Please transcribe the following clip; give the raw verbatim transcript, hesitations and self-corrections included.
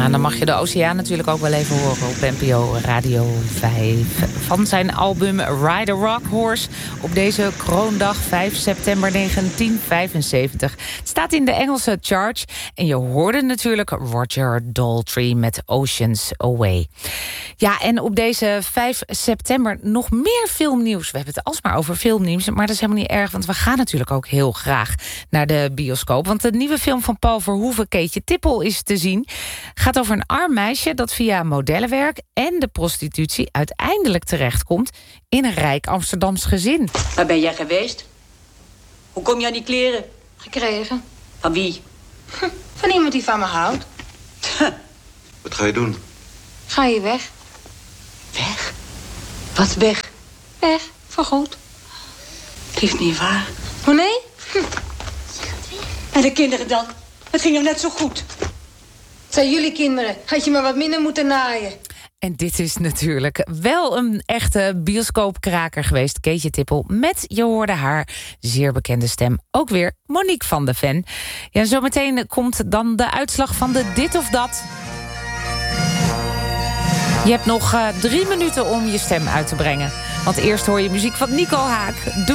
Ja, dan mag je de Oceaan natuurlijk ook wel even horen op N P O Radio vijf. Van zijn album Ride a Rock Horse op deze kroondag vijf september negentien vijfenzeventig. Het staat in de Engelse charts. En je hoorde natuurlijk Roger Daltrey met Oceans Away. Ja, en op deze vijf september nog meer filmnieuws. We hebben het alsmaar over filmnieuws, maar dat is helemaal niet erg, want we gaan natuurlijk ook heel graag naar de bioscoop. Want de nieuwe film van Paul Verhoeven, Keetje Tippel, is te zien. Gaat over een arm meisje dat via modellenwerk en de prostitutie uiteindelijk terechtkomt in een rijk Amsterdams gezin. Waar ben jij geweest? Hoe kom je aan die kleren? Gekregen. Van wie? Hm, van iemand die van me houdt. Wat ga je doen? Ga je weg? Weg? Wat weg? Weg, voorgoed. Het is niet waar. Oh nee? Hm. En de kinderen dan? Het ging hem net zo goed. Het zijn jullie kinderen. Had je maar wat minder moeten naaien. En dit is natuurlijk wel een echte bioscoopkraker geweest. Keetje Tippel met, je hoorde haar zeer bekende stem, ook weer Monique van de Ven. Ja, zometeen komt dan de uitslag van de Dit of Dat. Je hebt nog uh, drie minuten om je stem uit te brengen. Want eerst hoor je muziek van Nico Haak. Doe